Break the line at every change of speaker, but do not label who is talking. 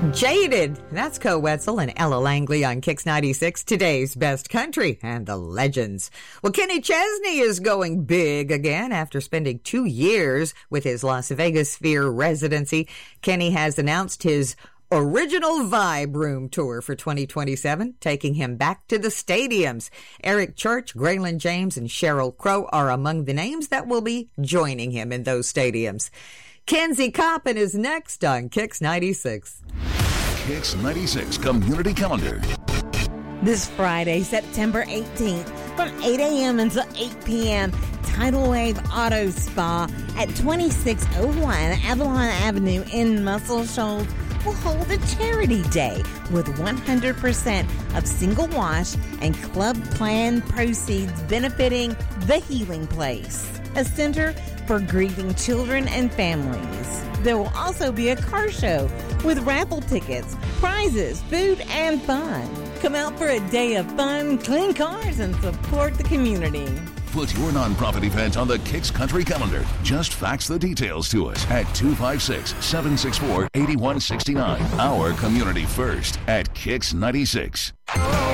Jaded. That's Co Wetzel and Ella Langley on Kix 96, today's best country and the legends. Well, Kenny Chesney is going big again after spending 2 years with his Las Vegas Sphere residency. Kenny has announced his Original Vibe Room Tour for 2027, taking him back to the stadiums. Eric Church, Graylin James, and Sheryl Crow are among the names that will be joining him in those stadiums. Kenzie Coppin is next on Kix 96.
Kix 96 Community Calendar.
This Friday, September 18th, from 8 a.m. until 8 p.m., Tidal Wave Auto Spa at 2601 Avalon Avenue in Muscle Shoals will hold a charity day with 100% of single wash and club plan proceeds benefiting The Healing Place, a center for grieving children and families. There will also be a car show with raffle tickets, prizes, food, and fun. Come out for a day of fun, clean cars, and support the community.
Put your nonprofit event on the Kix Country Calendar. Just fax the details to us at 256-764-8169. Our community first at Kix 96.